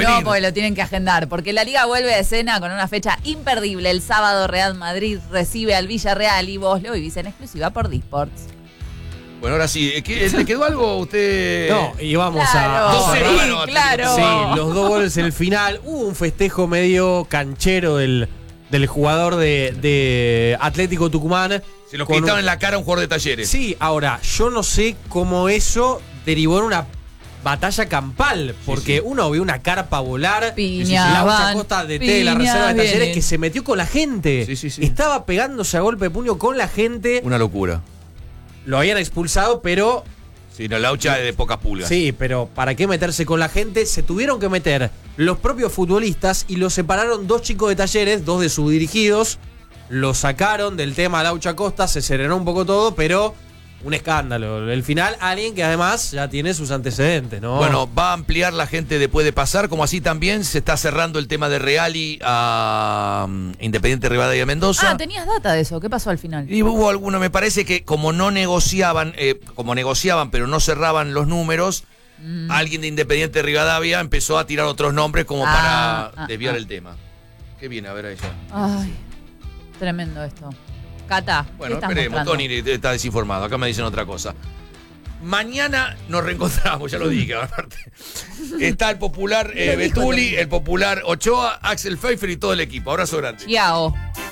no, porque lo tienen que agendar. Porque la Liga vuelve a escena con una fecha imperdible. El sábado Real Madrid recibe al Villarreal y vos lo vivís en exclusiva por Disports. Bueno, ahora sí. ¿Le quedó algo a usted? No, y vamos Claro, a... sí, Rábano, claro. Sí, los 2 goles en el final. Hubo un festejo medio canchero del jugador de Atlético Tucumán. Se lo quitaron en la cara a un jugador de Talleres. Sí, ahora, yo no sé cómo eso derivó en una batalla campal, porque uno vio una carpa volar, Piñas la van, Costa de T de la reserva de piñas Talleres vienen. que se metió con la gente. Sí. Estaba pegándose a golpe de puño con la gente. Una locura. Lo habían expulsado, pero Sí, no, Laucha es de pocas pulgas. sí, pero ¿para qué meterse con la gente? Se tuvieron que meter los propios futbolistas y los separaron 2 chicos de Talleres, 2 de sus dirigidos. Lo sacaron del tema Laucha Costa, se serenó un poco todo, pero un escándalo. El final, alguien que además ya tiene sus antecedentes, ¿no? Bueno, va a ampliar la gente de Puede Pasar, como así también se está cerrando el tema de Reali a Independiente Rivadavia de Mendoza. Ah, tenías data de eso. ¿Qué pasó al final? Y hubo alguno, me parece que como negociaban, pero no cerraban los números, alguien de Independiente Rivadavia empezó a tirar otros nombres como para desviar el tema. ¿Qué viene? A ver a ella. Ay, tremendo esto. Cata, Bueno, ¿qué estás esperemos. mostrando? Tony está desinformado. Acá me dicen otra cosa. Mañana nos reencontramos, ya lo dije, aparte. Está el popular Betuli, el popular Ochoa, Axel Pfeiffer y todo el equipo. Abrazo grande. Yao.